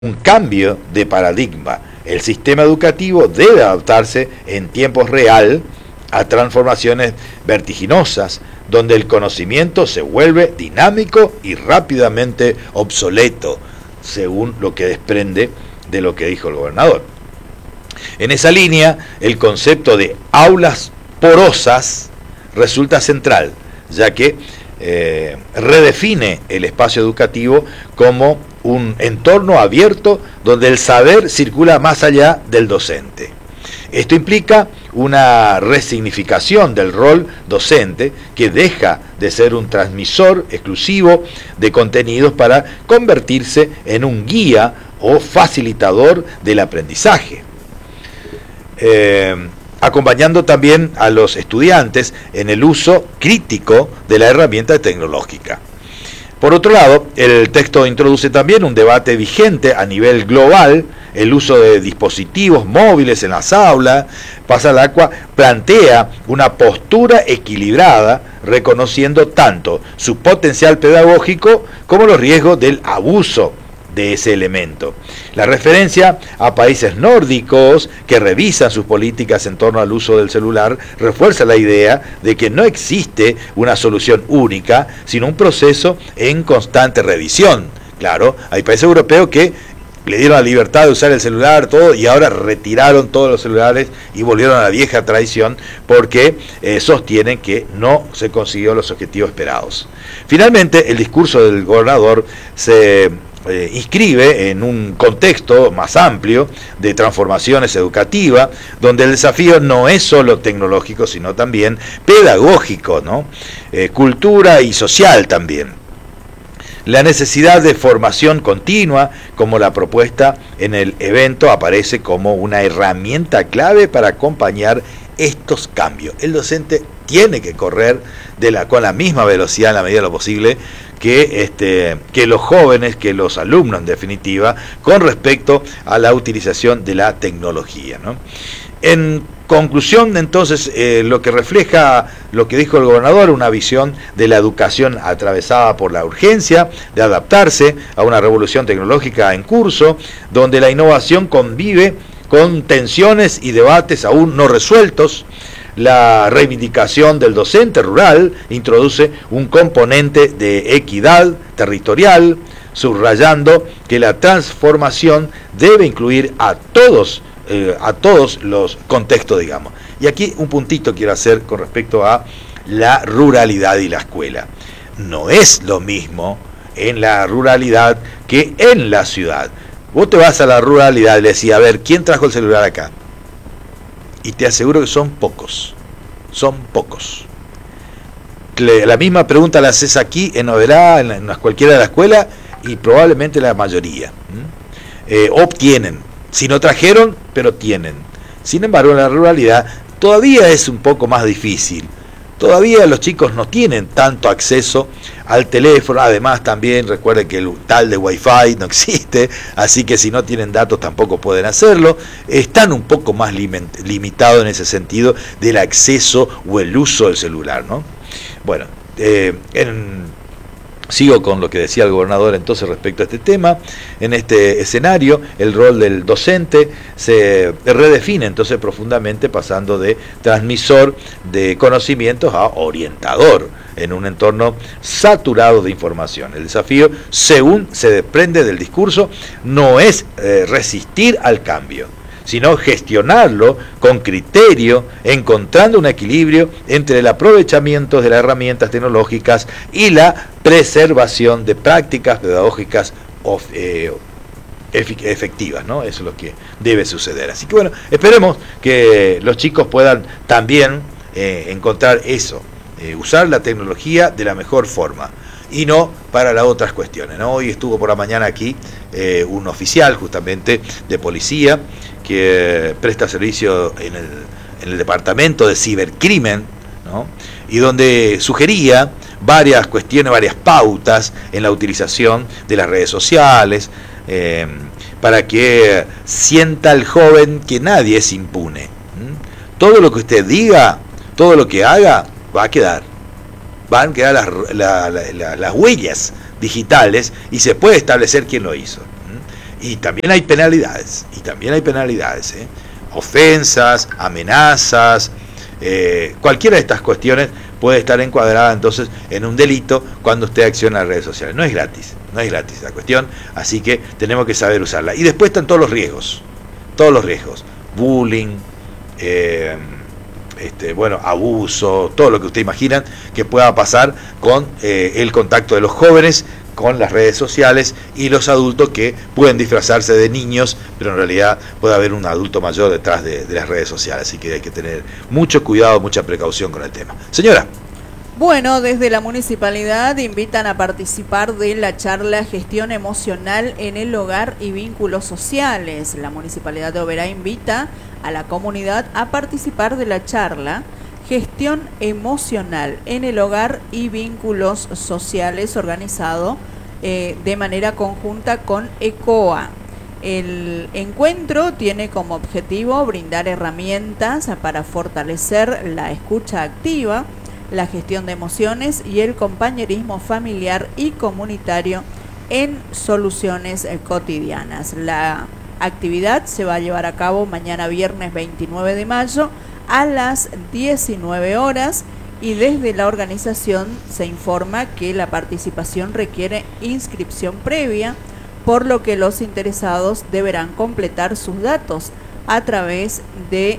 un cambio de paradigma. El sistema educativo debe adaptarse en tiempo real a transformaciones vertiginosas, donde el conocimiento se vuelve dinámico y rápidamente obsoleto, según lo que desprende de lo que dijo el gobernador. En esa línea, el concepto de aulas porosas resulta central, ya que redefine el espacio educativo como un entorno abierto donde el saber circula más allá del docente. Esto implica una resignificación del rol docente que deja de ser un transmisor exclusivo de contenidos para convertirse en un guía o facilitador del aprendizaje. Acompañando también a los estudiantes en el uso crítico de la herramienta tecnológica. Por otro lado, el texto introduce también un debate vigente a nivel global, el uso de dispositivos móviles en las aulas, Pasalacqua plantea una postura equilibrada, reconociendo tanto su potencial pedagógico como los riesgos del abuso de ese elemento. La referencia a países nórdicos que revisan sus políticas en torno al uso del celular refuerza la idea de que no existe una solución única, sino un proceso en constante revisión. Claro, hay países europeos que le dieron la libertad de usar el celular, todo, y ahora retiraron todos los celulares y volvieron a la vieja tradición porque sostienen que no se consiguió los objetivos esperados. Finalmente, el discurso del gobernador se inscribe en un contexto más amplio de transformaciones educativas, donde el desafío no es solo tecnológico, sino también pedagógico, ¿no? Cultura y social también. La necesidad de formación continua, como la propuesta en el evento, aparece como una herramienta clave para acompañar estos cambios. El docente tiene que correr con la misma velocidad en la medida de lo posible que los jóvenes, que los alumnos en definitiva, con respecto a la utilización de la tecnología, ¿no? En conclusión, entonces, lo que refleja lo que dijo el gobernador, una visión de la educación atravesada por la urgencia de adaptarse a una revolución tecnológica en curso, donde la innovación convive con tensiones y debates aún no resueltos. La reivindicación del docente rural introduce un componente de equidad territorial, subrayando que la transformación debe incluir a todos los contextos, digamos. Y aquí un puntito quiero hacer con respecto a la ruralidad y la escuela. No es lo mismo en la ruralidad que en la ciudad. Vos te vas a la ruralidad y le decís, a ver, ¿quién trajo el celular acá? Y te aseguro que son pocos. La misma pregunta la haces aquí en Oberá, en cualquiera de la escuela, y probablemente la mayoría obtienen. Si no trajeron, pero tienen. Sin embargo, en la ruralidad todavía es un poco más difícil. Todavía los chicos no tienen tanto acceso al teléfono. Además, también recuerden que el tal de Wi-Fi no existe, así que si no tienen datos tampoco pueden hacerlo. Están un poco más limitados en ese sentido del acceso o el uso del celular, ¿no? Bueno, sigo con lo que decía el gobernador entonces respecto a este tema. En este escenario, el rol del docente se redefine entonces profundamente, pasando de transmisor de conocimientos a orientador en un entorno saturado de información. El desafío, según se desprende del discurso, no es resistir al cambio, sino gestionarlo con criterio, encontrando un equilibrio entre el aprovechamiento de las herramientas tecnológicas y la preservación de prácticas pedagógicas efectivas, ¿no? Eso es lo que debe suceder. Así que bueno, esperemos que los chicos puedan también encontrar eso, usar la tecnología de la mejor forma y no para las otras cuestiones, ¿no? Hoy estuvo por la mañana aquí un oficial justamente de policía que presta servicio en el departamento de cibercrimen, ¿no? Y donde sugería varias cuestiones, varias pautas en la utilización de las redes sociales, para que sienta el joven que nadie es impune. Todo lo que usted diga, todo lo que haga, va a quedar. Van a quedar las huellas digitales y se puede establecer quién lo hizo. Y también hay penalidades, ¿eh? Ofensas, amenazas, cualquiera de estas cuestiones puede estar encuadrada entonces en un delito cuando usted acciona en las redes sociales. No es gratis la cuestión, así que tenemos que saber usarla. Y después están todos los riesgos, bullying, abuso, todo lo que usted imagina que pueda pasar con el contacto de los jóvenes con las redes sociales y los adultos que pueden disfrazarse de niños, pero en realidad puede haber un adulto mayor detrás de las redes sociales, así que hay que tener mucho cuidado, mucha precaución con el tema. Señora. Bueno, desde la municipalidad invitan a participar de la charla Gestión Emocional en el Hogar y Vínculos Sociales. La municipalidad de Oberá invita a la comunidad a participar de la charla Gestión Emocional en el Hogar y Vínculos Sociales, organizado de manera conjunta con ECOA. El encuentro tiene como objetivo brindar herramientas para fortalecer la escucha activa, la gestión de emociones y el compañerismo familiar y comunitario en soluciones cotidianas. La actividad se va a llevar a cabo mañana viernes 29 de mayo a las 19 horas y desde la organización se informa que la participación requiere inscripción previa, por lo que los interesados deberán completar sus datos a través de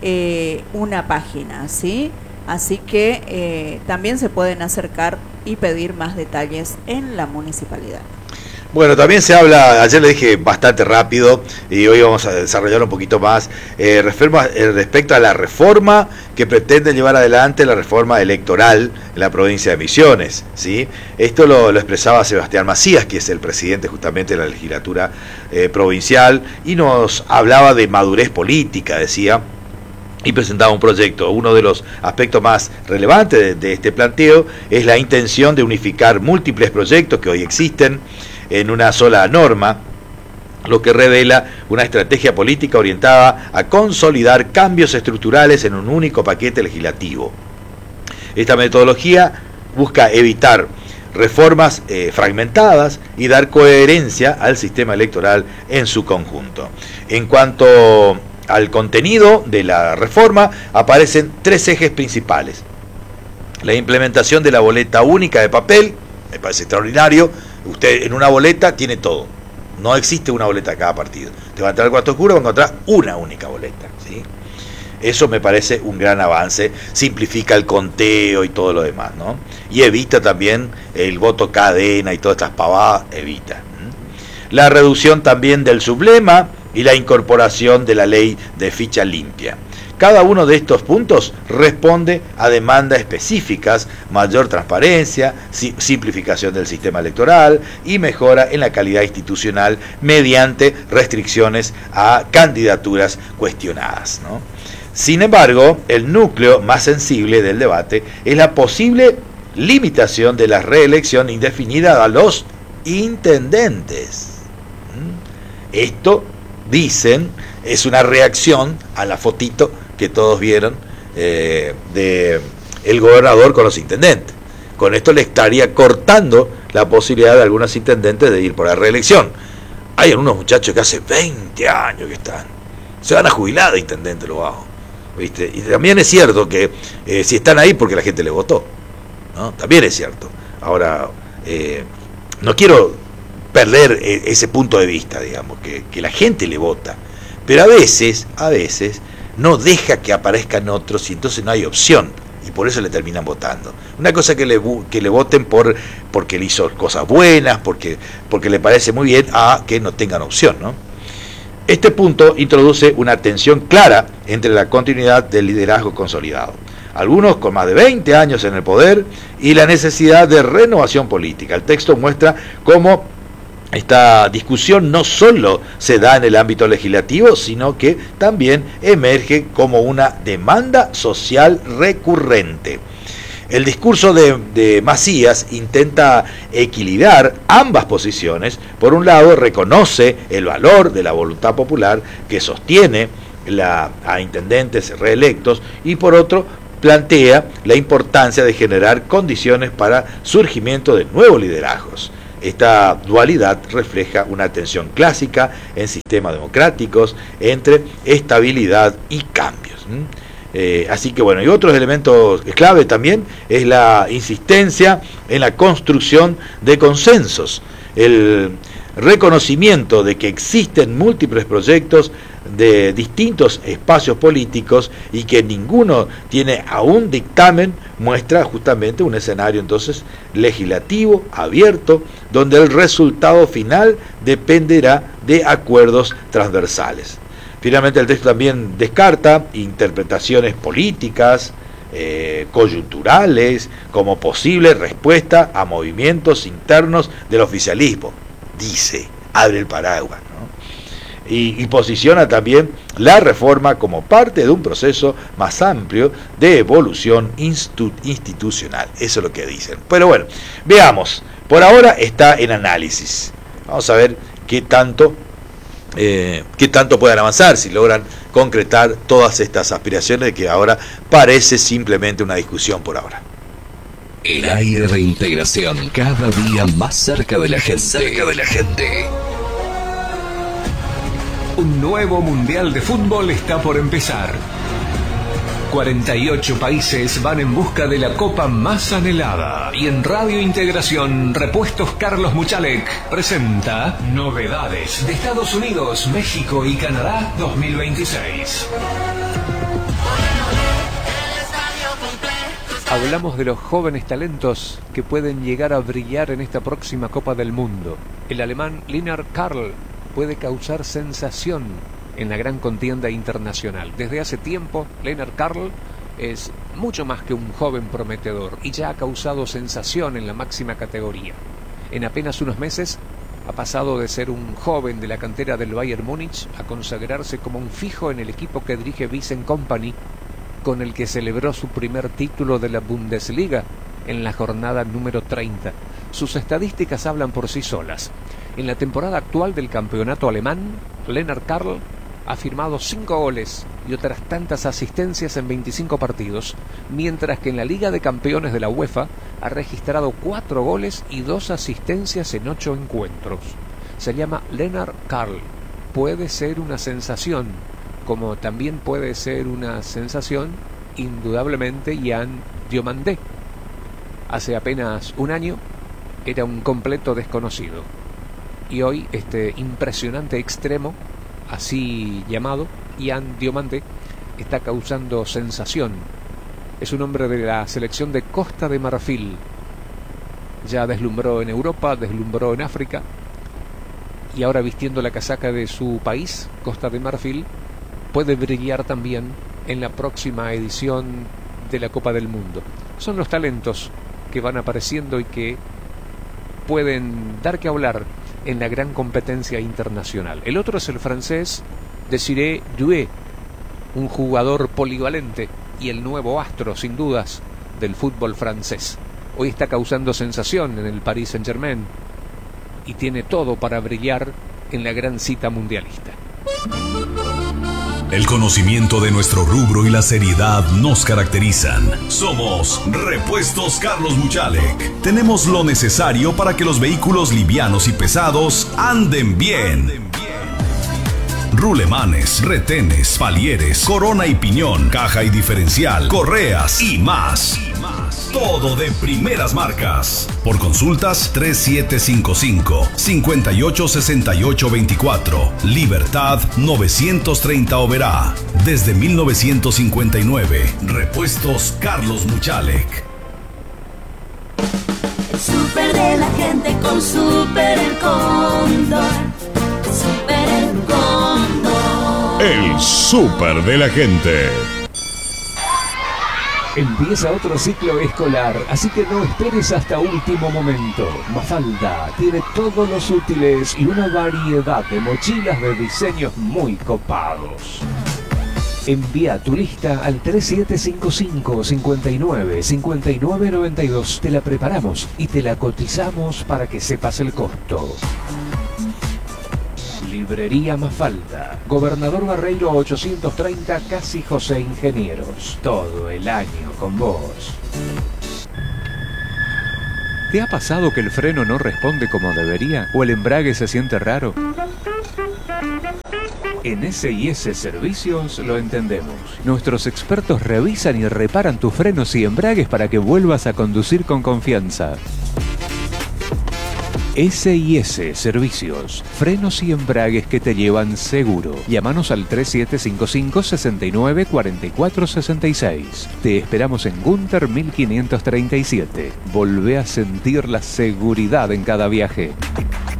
una página, ¿sí? Así que también se pueden acercar y pedir más detalles en la municipalidad. Bueno, también se habla, ayer le dije bastante rápido y hoy vamos a desarrollar un poquito más, respecto a la reforma que pretende llevar adelante, la reforma electoral en la provincia de Misiones, ¿sí? Esto lo expresaba Sebastián Macías, que es el presidente justamente de la legislatura provincial, y nos hablaba de madurez política, decía, y presentaba un proyecto. Uno de los aspectos más relevantes de este planteo es la intención de unificar múltiples proyectos que hoy existen en una sola norma, lo que revela una estrategia política orientada a consolidar cambios estructurales en un único paquete legislativo. Esta metodología busca evitar reformas fragmentadas y dar coherencia al sistema electoral en su conjunto. En cuanto al contenido de la reforma, aparecen tres ejes principales. La implementación de la boleta única de papel, me parece extraordinario. Usted en una boleta tiene todo. No existe una boleta a cada partido. Te va a entrar al cuarto oscuro, va a encontrar una única boleta, ¿sí? Eso me parece un gran avance. Simplifica el conteo y todo lo demás, ¿no? Y evita también el voto cadena y todas estas pavadas, evita. La reducción también del sublema y la incorporación de la ley de ficha limpia. Cada uno de estos puntos responde a demandas específicas: mayor transparencia, simplificación del sistema electoral y mejora en la calidad institucional mediante restricciones a candidaturas cuestionadas, ¿no? Sin embargo, el núcleo más sensible del debate es la posible limitación de la reelección indefinida a los intendentes. Esto, dicen, es una reacción a la fotito que todos vieron de el gobernador con los intendentes. Con esto le estaría cortando la posibilidad de algunos intendentes de ir por la reelección. Hay algunos muchachos que hace 20 años que están, se van a jubilar de intendente lo bajo, ¿viste? Y también es cierto que si están ahí porque la gente les votó, ¿no? También es cierto. Ahora, no quiero perder ese punto de vista, digamos, que la gente le vota, pero a veces no deja que aparezcan otros y entonces no hay opción, y por eso le terminan votando. Una cosa que le voten porque le hizo cosas buenas, porque le parece muy bien, a que no tengan opción, ¿no? Este punto introduce una tensión clara entre la continuidad del liderazgo consolidado, algunos con más de 20 años en el poder, y la necesidad de renovación política. El texto muestra cómo esta discusión no solo se da en el ámbito legislativo, sino que también emerge como una demanda social recurrente. El discurso de Macías intenta equilibrar ambas posiciones. Por un lado, reconoce el valor de la voluntad popular que sostiene a intendentes reelectos, y por otro, plantea la importancia de generar condiciones para surgimiento de nuevos liderazgos. esta dualidad refleja una tensión clásica en sistemas democráticos entre estabilidad y cambios. Así que bueno, y otros elementos clave también es la insistencia en la construcción de consensos, el reconocimiento de que existen múltiples proyectos de distintos espacios políticos y que ninguno tiene aún dictamen, muestra justamente un escenario entonces legislativo, abierto, donde el resultado final dependerá de acuerdos transversales. Finalmente el texto también descarta interpretaciones políticas, coyunturales, como posible respuesta a movimientos internos del oficialismo. Dice, abre el paraguas, ¿no? Y posiciona también la reforma como parte de un proceso más amplio de evolución institucional. Eso es lo que dicen. Pero bueno, veamos. Por ahora está en análisis. Vamos a ver qué tanto puedan avanzar, si logran concretar todas estas aspiraciones que ahora parece simplemente una discusión por ahora. El aire de integración, cada día más cerca de la gente. Un nuevo Mundial de Fútbol está por empezar. 48 países van en busca de la copa más anhelada. Y en Radio Integración, Repuestos Carlos Muchalek presenta novedades de Estados Unidos, México y Canadá 2026. Hablamos de los jóvenes talentos que pueden llegar a brillar en esta próxima Copa del Mundo. El alemán Lennart Karl puede causar sensación en la gran contienda internacional. Desde hace tiempo, Lennart Karl es mucho más que un joven prometedor y ya ha causado sensación en la máxima categoría. En apenas unos meses ha pasado de ser un joven de la cantera del Bayern Múnich a consagrarse como un fijo en el equipo que dirige Vincent Kompany, con el que celebró su primer título de la Bundesliga en la jornada número 30. Sus estadísticas hablan por sí solas. En la temporada actual del campeonato alemán, Lennart Karl ha firmado 5 goles y otras tantas asistencias en 25 partidos, mientras que en la Liga de Campeones de la UEFA ha registrado 4 goles y 2 asistencias en 8 encuentros. Se llama Lennart Karl. Puede ser una sensación, como también puede ser una sensación, indudablemente, Yann Diomandé. Hace apenas un año era un completo desconocido. Y hoy este impresionante extremo, así llamado, Yann Diomandé, está causando sensación. Es un hombre de la selección de Costa de Marfil. Ya deslumbró en Europa, deslumbró en África, y ahora vistiendo la casaca de su país, Costa de Marfil, puede brillar también en la próxima edición de la Copa del Mundo. Son los talentos que van apareciendo y que pueden dar que hablar en la gran competencia internacional. El otro es el francés Désiré Doué, un jugador polivalente y el nuevo astro, sin dudas, del fútbol francés. Hoy está causando sensación en el Paris Saint-Germain y tiene todo para brillar en la gran cita mundialista. El conocimiento de nuestro rubro y la seriedad nos caracterizan. Somos Repuestos Carlos Muchalek. Tenemos lo necesario para que los vehículos livianos y pesados anden bien. Rulemanes, retenes, palieres, corona y piñón, caja y diferencial, correas y más. Todo de primeras marcas. Por consultas 3755-586824. Libertad 930 Oberá. Desde 1959. Repuestos Carlos Muchalek. El súper de la gente con Súper El Cóndor. Súper El Cóndor. El súper de la gente. Empieza otro ciclo escolar, así que no esperes hasta último momento. Mafalda tiene todos los útiles y una variedad de mochilas de diseños muy copados. Envía tu lista al 3755-59-5992. Te la preparamos y te la cotizamos para que sepas el costo. Librería Mafalda, Gobernador Barreiro 830, Casi José Ingenieros. Todo el año con vos. ¿Te ha pasado que el freno no responde como debería o el embrague se siente raro? En S&S Servicios lo entendemos. Nuestros expertos revisan y reparan tus frenos y embragues para que vuelvas a conducir con confianza. S&S Servicios, frenos y embragues que te llevan seguro. Llámanos al 3755 69 44 66. Te esperamos en Gunter 1537. Volvé a sentir la seguridad en cada viaje.